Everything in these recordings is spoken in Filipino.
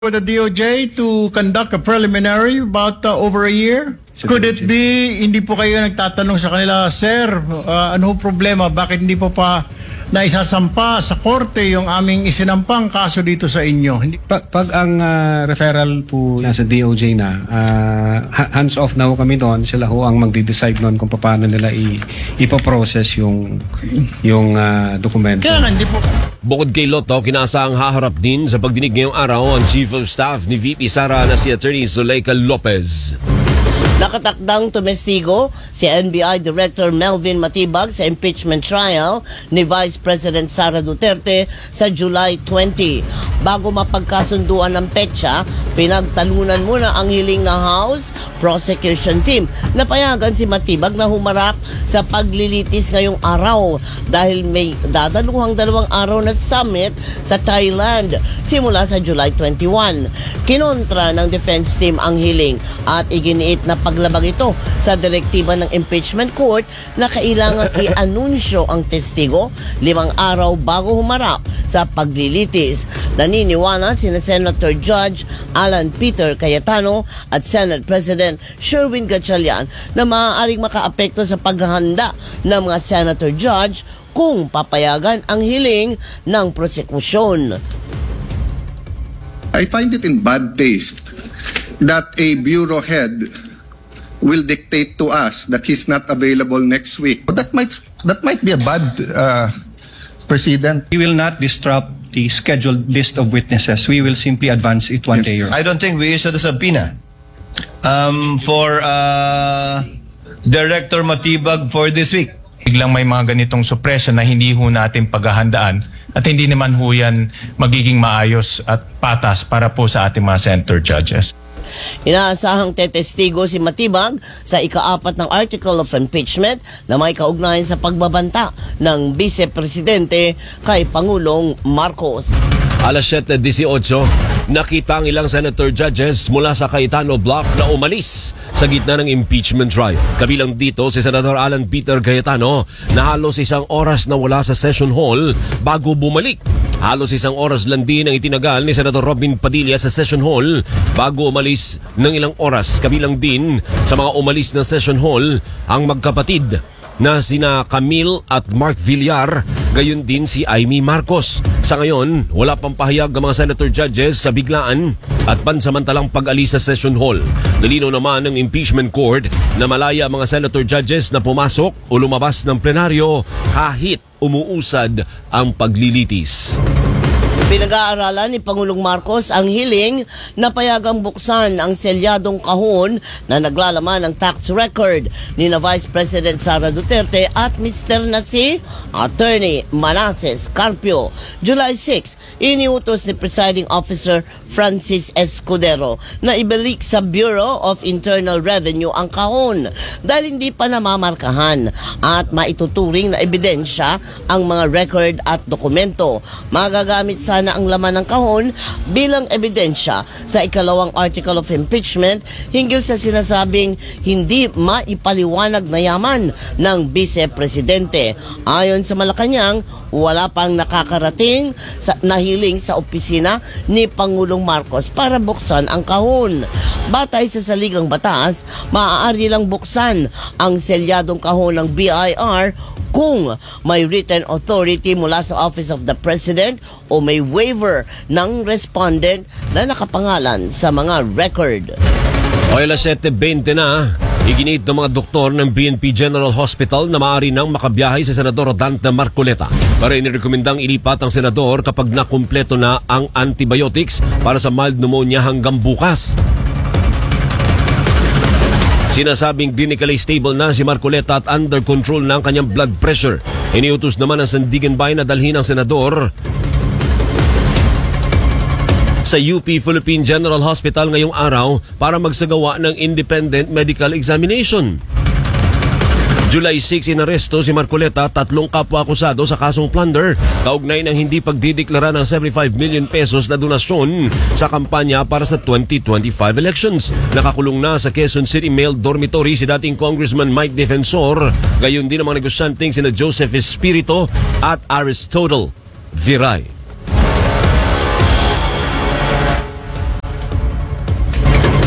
with the DOJ to conduct a preliminary about over a year? Could it be, hindi po kayo nagtatanong sa kanila, Sir, ano problema? Bakit hindi po pa naisasampa sa korte yung aming isinampang kaso dito sa inyo? Pag ang referral po nasa DOJ na, hands off na ho kami doon, sila ho ang magde-decide noon kung paano nila ipoprocess yung dokumento. Kaya nga, hindi po. Bukod kay Lotto, kinaasahang haharap din sa pagdinig ngayong araw ang Chief of Staff ni VP Sara na si Attorney Zuleika Lopez. Nakatakdang tumestigo si NBI Director Melvin Matibag sa impeachment trial ni Vice President Sara Duterte sa July 20. Bago mapagkasunduan ng petsa, pinagtalunan muna ang hiling ng House Prosecution Team. Napayagan si Matibag na humarap sa paglilitis ngayong araw dahil may dadaluhang 2 araw na summit sa Thailand simula sa July 21. Kinontra ng defense team ang hiling at iginiit na paglabag ito sa direktiba ng impeachment court na kailangan i-anunsyo ang testigo 5 araw bago humarap sa paglilitis. Naniniwala si Senator Judge Alan Peter Cayetano at Senate President Sherwin Gatchalian na maaaring makaapekto sa paghahanda ng mga Senator Judge kung papayagan ang hiling ng prosekusyon. I find it in bad taste that a bureau head will dictate to us that he's not available next week. But that might be a bad precedent. We will not disrupt the scheduled list of witnesses. We will simply advance it one day. I don't think we issued a subpoena for Director Matibag for this week. Biglang may mga ganitong suppression na hindi ho natin paghahandaan at hindi naman ho yan magiging maayos at patas para po sa ating mga senator judges. Inaasahang tetestigo si Matibag sa ika-4 ng article of impeachment na may kaugnayan sa pagbabanta ng Vice Presidente kay Pangulong Marcos. Alas 7:18, nakita ang ilang senator judges mula sa Cayetano Block na umalis sa gitna ng impeachment trial. Kabilang dito si Senator Alan Peter Cayetano na halos 1 oras na wala sa session hall bago bumalik. Halos 1 oras lang din ang itinagal ni Senator Robin Padilla sa session hall bago umalis ng ilang oras. Kabilang din sa mga umalis ng session hall ang magkapatid na sina Camille at Mark Villar, gayon din si Amy Marcos. Sa ngayon, wala pang pahayag ang mga senator judges sa biglaan at pansamantalang pag-alis sa session hall. Nalinaw naman ng impeachment court na malaya ang mga senator judges na pumasok o lumabas ng plenaryo kahit umuusad ang paglilitis. Pinag-aaralan ni Pangulong Marcos ang hiling na payagang buksan ang selyadong kahon na naglalaman ng tax record ni na Vice President Sara Duterte at Mr. na si Attorney Manasseh Carpio. July 6, iniutos ni Presiding Officer Francis Escudero na ibalik sa Bureau of Internal Revenue ang kahon dahil hindi pa namamarkahan at maituturing na ebidensya ang mga record at dokumento. Magagamit sana ang laman ng kahon bilang ebidensya sa ika-2 article of impeachment hinggil sa sinasabing hindi maipaliwanag na yaman ng Vice Presidente. Ayon sa Malacanang, wala pang nakakarating na hiling sa opisina ni Pangulong Marcos para buksan ang kahon. Batay sa saligang batas, maaari lang buksan ang selyadong kahon ng BIR kung may written authority mula sa Office of the President o may waiver ng respondent na nakapangalan sa mga record. O alas 7:20 na, iginiit ng mga doktor ng BNP General Hospital na maaari nang makabiyahe sa Senador Dante Marcoleta. Para inirekomendang ilipat ang senador kapag nakumpleto na ang antibiotics para sa mild pneumonia hanggang bukas. Sinasabing clinically stable na si Marcoleta at under control na ang kanyang blood pressure. Iniutos naman ng Sandigan Bay na dalhin ang senador sa UP Philippine General Hospital ngayong araw para magsagawa ng independent medical examination. July 6, inaresto si Marcoleta 3 kapwa-akusado sa kasong plunder kaugnay ng hindi pagdideklara ng 75 million pesos na donasyon sa kampanya para sa 2025 elections. Nakakulong na sa Quezon City Male Dormitory si dating Congressman Mike Defensor, gayon din ang mga negosyanteng sina Joseph Espirito at Aristotle Viray.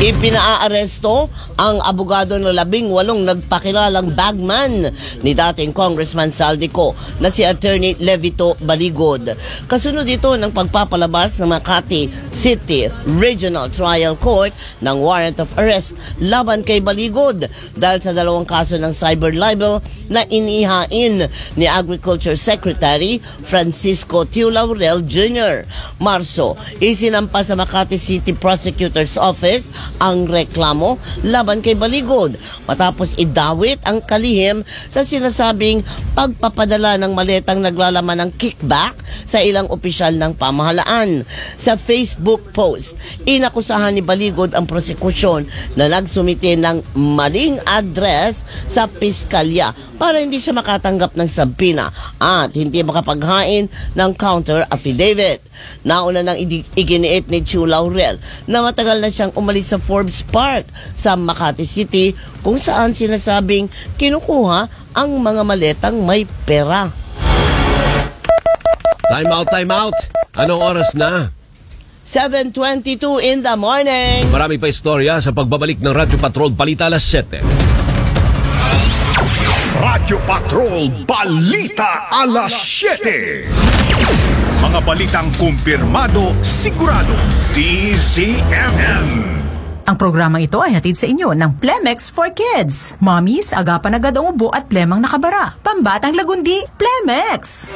Ipinaaresto ang abogado na 18 nagpakilalang bagman ni dating Congressman Saldico na si Attorney Levito Baligod. Kasunod ito ng pagpapalabas ng Makati City Regional Trial Court ng warrant of arrest laban kay Baligod dahil sa 2 kaso ng cyber libel na inihain ni Agriculture Secretary Francisco Tiu Laurel Jr. Marso, isinampa sa Makati City Prosecutor's Office ang reklamo laban kay Baligod matapos idawit ang kalihim sa sinasabing pagpapadala ng maletang naglalaman ng kickback sa ilang opisyal ng pamahalaan. Sa Facebook post, inakusahan ni Baligod ang prosekusyon na nagsumite ng maling address sa piskalya para hindi siya makatanggap ng sabina at hindi makapaghain ng counter affidavit. Nauna nang iginiit ni Tiu Laurel na matagal na siyang umalis sa Forbes Park sa Makati City kung saan sinasabing kinukuha ang mga maletang may pera. Time out. Anong oras na? 7:22 in the morning. Marami pa istorya sa pagbabalik ng Radyo Patrol Balita alas 7. Radyo Patrol Balita alas 7. Mga balitang kumpirmado, sigurado, DZMM. Ang programang ito ay hatid sa inyo ng Plemex for Kids. Mommies, agapan agad ang ubo at plemang nakabara. Pambatang lagundi, Plemex!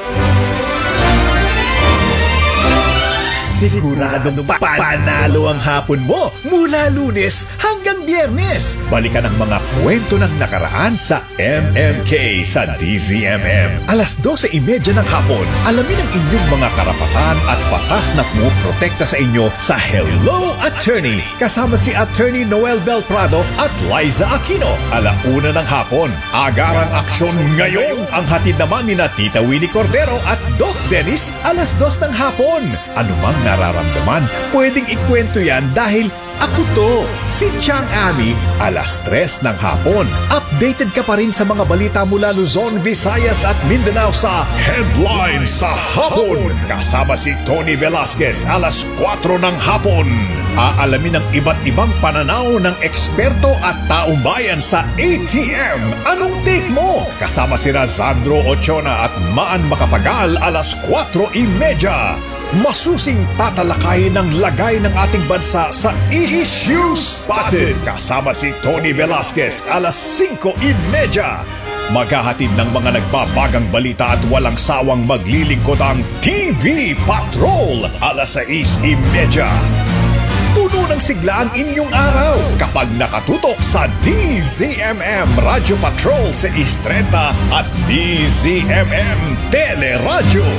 Siguradong panalo ang hapon mo mula Lunes hanggang Biyernes. Balikan ang mga kwento ng nakaraan sa MMK sa DZMM. Alas 12:30 ng hapon, alamin ang inyong mga karapatan at batas na pumoprotekta sa inyo sa Hello Attorney. Kasama si Attorney Noel Del Prado at Liza Aquino. 1:00 ng hapon, agarang aksyon ngayon. Ang hatid naman ni na Tita Winnie Cordero at Doc Dennis, 2:00 ng hapon. Anumang nararamdaman, pwedeng ikwento yan dahil ako to, si Chang Ami, 3:00 ng hapon. Updated ka pa rin sa mga balita mula Luzon, Visayas at Mindanao sa Headlines sa Hapon. Kasama si Tony Velasquez, 4:00 ng hapon. Aalamin ang iba't ibang pananaw ng eksperto at taong bayan sa ATM. Anong take mo? Kasama si Razandro Ochona at Maan Makapagal, 4:30. Masusing tatalakayin ng lagay ng ating bansa sa Issues Spotted. Kasama si Tony Velasquez, 5:30. Maghahatid ng mga nagbabagang balita at walang sawang maglilingkod ang TV Patrol, 6:30. Puno ng sigla ang inyong araw kapag nakatutok sa DZMM Radyo Patrol sa 6:30 at DZMM Teleradyo.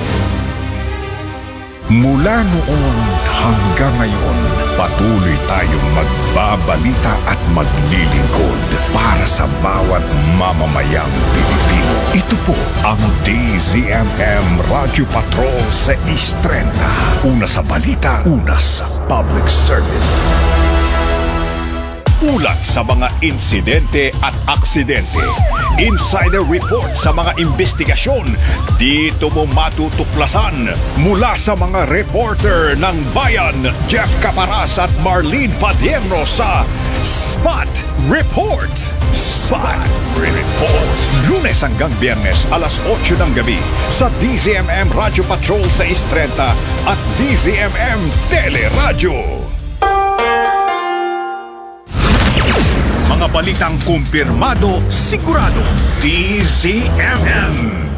Mula noon hanggang ngayon, patuloy tayong magbabalita at maglilingkod para sa bawat mamamayang Pilipino. Ito po ang DZMM Radyo Patrol sa 6:30. Una sa balita, una sa public service. Ulat sa mga insidente at aksidente. Insider report sa mga investigasyon. Dito mo matutuklasan mula sa mga reporter ng Bayan, Jeff Caparas at Marlene Padierno sa Spot Report. Spot Report. Lunes hanggang Biyernes, 8:00 ng gabi sa DZMM Radyo Patrol sa 6:30 at DZMM Teleradyo. Mga balitang kumpirmado, sigurado, DZMM.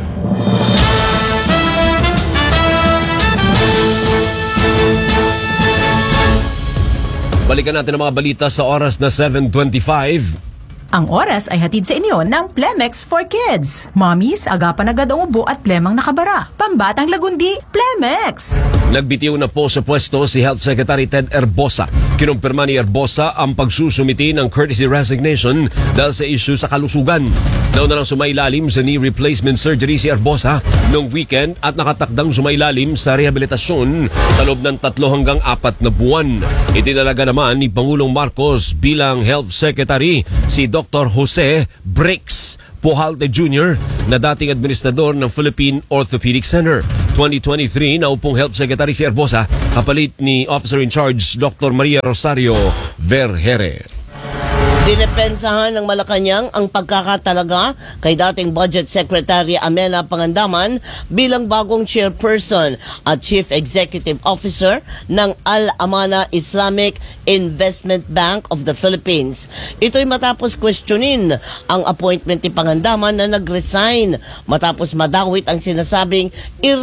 Balikan natin ang mga balita sa oras na 7:25. Ang oras ay hatid sa inyo ng Plemex for Kids. Mommies, agapan agad ang ubo at plemang nakabara. Pambatang lagundi, Plemex! Nagbitiw na po sa pwesto si Health Secretary Ted Herbosa. Kinumpirma ni Herbosa ang pagsusumiti ng courtesy resignation dahil sa issue sa kalusugan. Nauna nang sumailalim sa knee replacement surgery si Herbosa noong weekend at nakatakdang sumailalim sa rehabilitasyon sa loob ng 3 hanggang 4 na buwan. Itinalaga naman ni Pangulong Marcos bilang Health Secretary si Dr. Jose Brix Pujalte Jr. na dating administrador ng Philippine Orthopedic Center. 2023, naupong Health Secretary si Herbosa, kapalit ni Officer in Charge Dr. Maria Rosario Vergere. Dinepensahan ng Malacanang ang pagkakatalaga kay dating Budget Secretary Amena Pangandaman bilang bagong chairperson at chief executive officer ng Al-Amana Islamic Investment Bank of the Philippines. Ito'y matapos questionin ang appointment ni Pangandaman na nag-resign matapos madawit ang sinasabing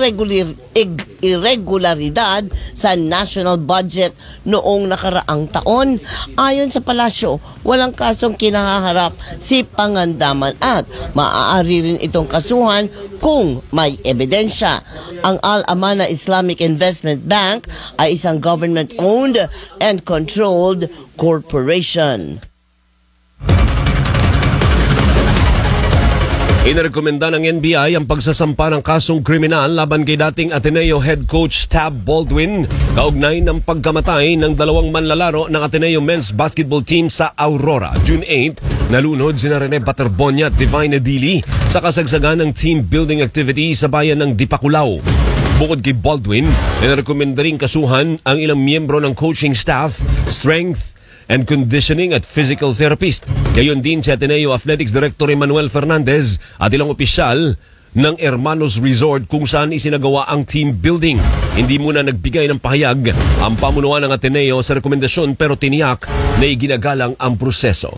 irregularidad sa national budget noong nakaraang taon. Ayon sa palasyo, walang kasong kinaharap si Pangandaman at maaari rin itong kasuhan kung may ebidensya. Ang Al-Amana Islamic Investment Bank ay isang government-owned and controlled corporation. Inirekomenda ng NBI ang pagsasampa ng kasong kriminal laban kay dating Ateneo head coach Tab Baldwin kaugnay ng pagkamatay ng dalawang manlalaro ng Ateneo men's basketball team sa Aurora. June 8, nalunod sina Rene Baterbonia at Divine Adili sa kasagsagan ng team building activity sa bayan ng Dipaculao. Bukod kay Baldwin, inirekomenda rin kasuhan ang ilang miyembro ng coaching staff, strength and conditioning at physical therapist. Gayon din si Ateneo Athletics Director Emmanuel Fernandez at ilang opisyal ng Hermanos Resort kung saan isinagawa ang team building. Hindi muna nagbigay ng pahayag ang pamunuan ng Ateneo sa rekomendasyon pero tiniyak na iginagalang ang proseso.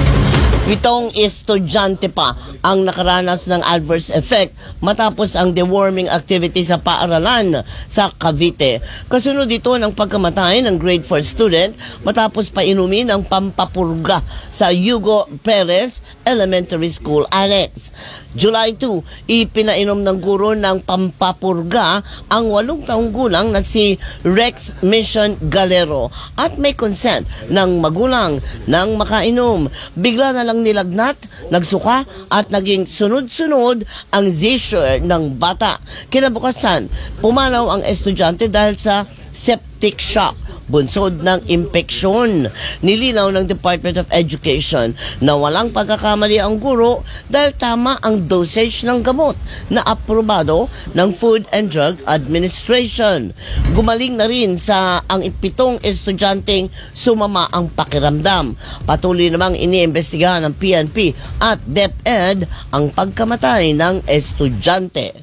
7 estudyante pa ang nakaranas ng adverse effect matapos ang deworming activity sa paaralan sa Cavite. Kasunod dito ng pagkamatay ng grade 4 student matapos painumin ang pampapurga sa Hugo Perez Elementary School Annex. July 2, ipinainom ng guro ng pampapurga ang 8 taong gulang na si Rex Mission Galero at may consent ng magulang nang makainom. Bigla na lang nilagnat, nagsuka at naging sunod-sunod ang seizure ng bata. Kinabukasan, pumanaw ang estudyante dahil sa septic shock, bunsod ng impeksyon. Nilinaw ng Department of Education na walang pagkakamali ang guro dahil tama ang dosage ng gamot na aprobado ng Food and Drug Administration. Gumaling na rin sa ang 7 estudyanteng sumama ang pakiramdam. Patuloy namang iniimbestigahan ng PNP at DepEd ang pagkamatay ng estudyante.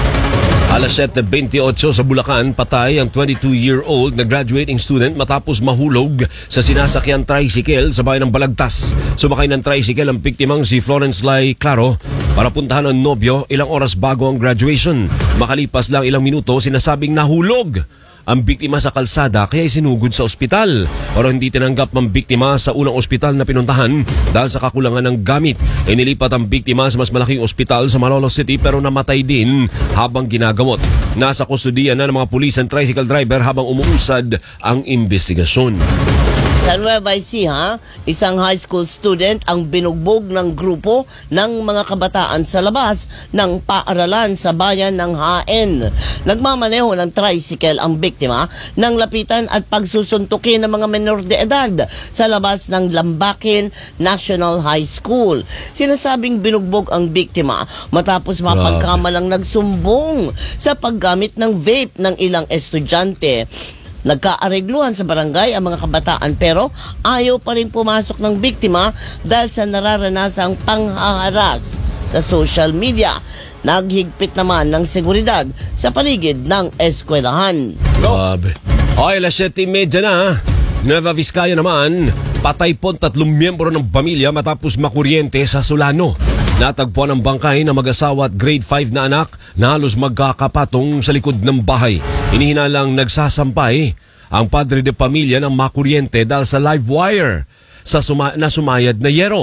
Alas 7:28 sa Bulacan, patay ang 22-year-old na graduating student matapos mahulog sa sinasakyan tricycle sa bayan ng Balagtas. Sumakay ng tricycle ang biktimang si Florence Lai Claro para puntahan ang nobyo ilang oras bago ang graduation. Makalipas lang ilang minuto, sinasabing nahulog ang biktima sa kalsada kaya sinugod sa ospital. Pero hindi tinanggap ang biktima sa unang ospital na pinuntahan dahil sa kakulangan ng gamit. Inilipat ang biktima sa mas malaking ospital sa Malolos City pero namatay din habang ginagamot. Nasa kustudiya na ng mga pulis ang tricycle driver habang umuusad ang investigasyon. Sa Nueva Ecija, isang high school student ang binugbog ng grupo ng mga kabataan sa labas ng paaralan sa bayan ng Haen. Nagmamaneho ng tricycle ang biktima nang lapitan at pagsusuntukin ng mga menor de edad sa labas ng Lambakin National High School. Sinasabing binugbog ang biktima matapos mapagkamalang nagsumbong sa paggamit ng vape ng ilang estudyante. Nagkaaregluhan sa barangay ang mga kabataan pero ayaw pa rin pumasok ng biktima dahil sa nararanasang panghaharas sa social media. Naghigpit naman ng seguridad sa paligid ng eskwelahan. Grabe. Okay, alas 7:30 na. Nueva Vizcaya naman, patay po 3 miyembro ng pamilya matapos makuryente sa Solano. Natagpuan ang bangkay na mag-asawa at grade 5 na anak na halos magkakapatong sa likod ng bahay. Inihinalang nagsasampay ang padre de pamilya ng makuryente dahil sa live wire na sumayad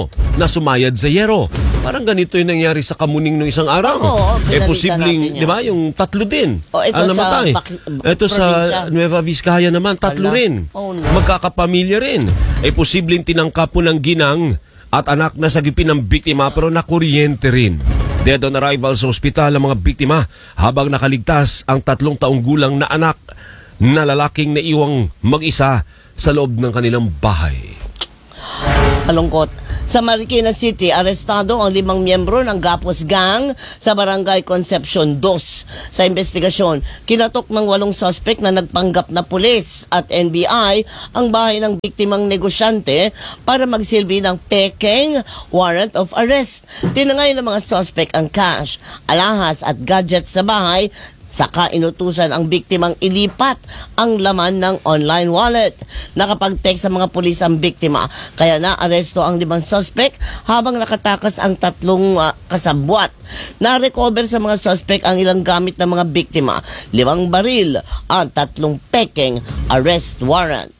sa yero. Parang ganito yung nangyari sa Kamuning noong isang araw. Posibleng, di ba, yung 3 din. Namatay. Ito sa Nueva Vizcaya naman, 3 rin. Magkakapamilya rin. Posibleng tinangka po ng ginang at anak na sagipin ng biktima pero nakuryente rin. Dead on arrival sa ospital ang mga biktima habang nakaligtas ang 3 taong gulang na anak na lalaking naiwang mag-isa sa loob ng kanilang bahay. Malungkot. Sa Marikina City, arestado ang 5 miyembro ng Gapos Gang sa Barangay Concepcion 2. Sa investigasyon, kinatok ng 8 suspect na nagpanggap na pulis at NBI ang bahay ng biktimang negosyante para magsilbi ng pekeng warrant of arrest. Tinangay ng mga suspect ang cash, alahas at gadgets sa bahay, saka inutusan ang biktimang ilipat ang laman ng online wallet. Nakapag-text sa mga pulis ang biktima, kaya na-aresto ang 5 suspect habang nakatakas ang 3 kasabwat. Na-recover sa mga suspect ang ilang gamit ng mga biktima, 5 baril at 3 pekeng arrest warrant.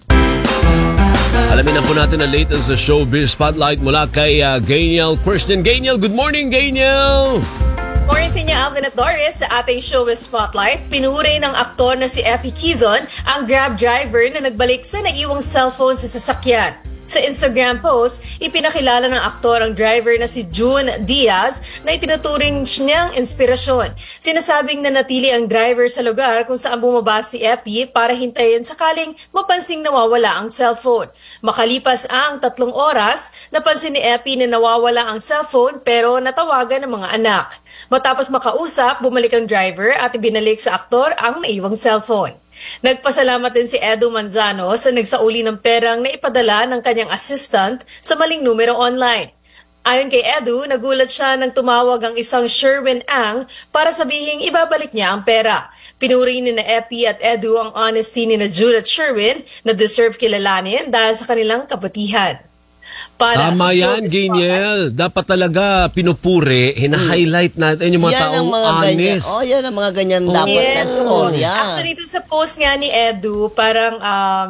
Alamin na po natin ang latest sa Showbiz Spotlight mula kay Gainiel Christian. Gainiel, good morning, Gainiel! Morning sa inyo, Alvin at Doris. Sa ating Showbiz Spotlight, pinuri ng aktor na si Epi Quizon ang Grab driver na nagbalik sa naiwang cellphone sa sasakyan. Sa Instagram post, ipinakilala ng aktor ang driver na si June Diaz na itinuturing niyang inspirasyon. Sinasabing nanatili ang driver sa lugar kung saan bumaba si Epi para hintayin sakaling mapansing nawawala ang cellphone. Makalipas ang 3 oras, napansin ni Epi na nawawala ang cellphone pero natawagan ng mga anak. Matapos makausap, bumalik ang driver at ibinalik sa aktor ang naiwang cellphone. Nagpasalamat din si Edu Manzano sa nagsauli ng perang na ipadala ng kanyang assistant sa maling numero online. Ayon kay Edu, nagulat siya nang tumawag ang isang Sherwin Ang para sabihing ibabalik niya ang pera. Pinuri ni na Epi at Edu ang honesty ni na Jude at Sherwin na deserve kilalanin dahil sa kanilang kabutihan. Para Tama yan, Gainiel. Dapat talaga pinupuri, hina-highlight natin yung mga taong honest. Yan ang mga ganyan dapat na storya. Actually, dun sa post nga ni Edu, parang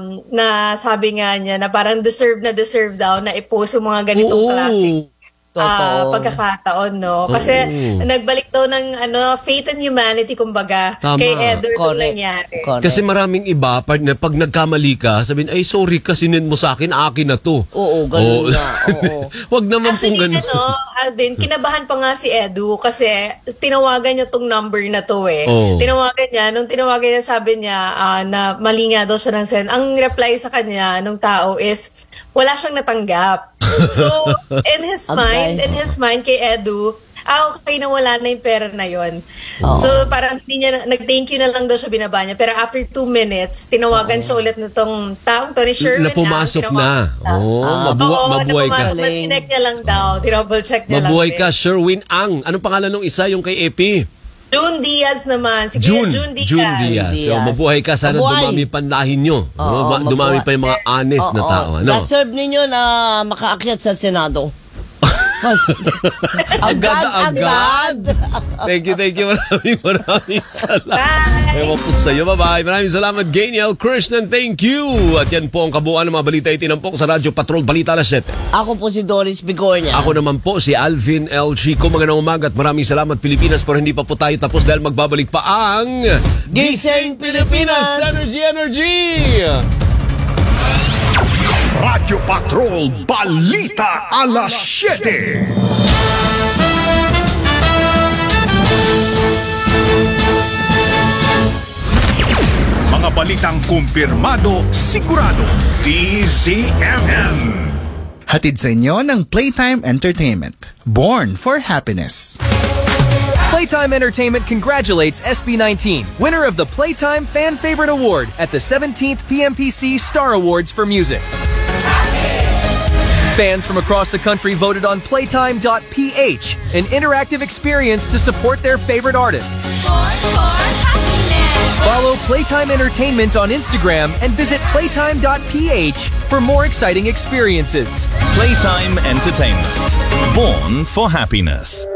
nasabi nga niya na parang deserve daw na i-post yung mga ganitong klaseng pagkakataon, no? Kasi nagbalik daw ng faith and humanity, kumbaga, kay Edu itong nangyari. Kasi maraming iba, pag nagkamali ka, sabihin, ay sorry ka, sinend mo sa akin na to. Oo, ganun na. Wag naman Actually, pong ganun. Alvin, kinabahan pa nga si Edu kasi tinawagan niya tong number na to eh. Nung tinawagan niya, sabi niya na mali nga daw siya ng send. Ang reply sa kanya nung tao is, wala siyang natanggap. So, in his mind kay Edu, okay na wala na yung pera na yon. So, parang hindi niya, nag-thank you na lang daw siya binaba niya. Pero after 2 minutes, tinawagan siya ulit nitong taong to ni Sherwin. Na pumasok na. Mabuhay ka. Chinek niya lang daw. Tinouble check niya lang. Mabuhay ka, Sherwin Ang. Anong pangalan ng isa, yung kay Epi? June Diaz naman. Si June Diaz. So, mabuhay ka. Sana dumami panlahin nyo. Dumami pa yung mga honest na tao. Deserve ninyo na makaakyat sa Senado. Agad. Thank you. Maraming salamat. Ewan po sa'yo. Bye-bye. Maraming salamat, Gainiel Christian. Thank you. At yan po ang kabuuan ng mga balita itinampok sa Radyo Patrol Balita Alas 7. Ako po si Doris Bigornia. Ako naman po si Alvin L. Chico. Magandang umaga at maraming salamat, Pilipinas. Pero hindi pa po tayo tapos dahil magbabalik pa ang Gising Pilipinas! Energy! Radyo Patrol Balita Alas 7. Mga balitang kumpirmado, sigurado, DZMM. Hatid sa inyo ng Playtime Entertainment. Born for happiness. Playtime Entertainment congratulates SB19, winner of the Playtime Fan Favorite Award at the 17th PMPC Star Awards for Music. Fans from across the country voted on Playtime.ph, an interactive experience to support their favorite artist. Follow Playtime Entertainment on Instagram and visit Playtime.ph for more exciting experiences. Playtime Entertainment. Born for happiness.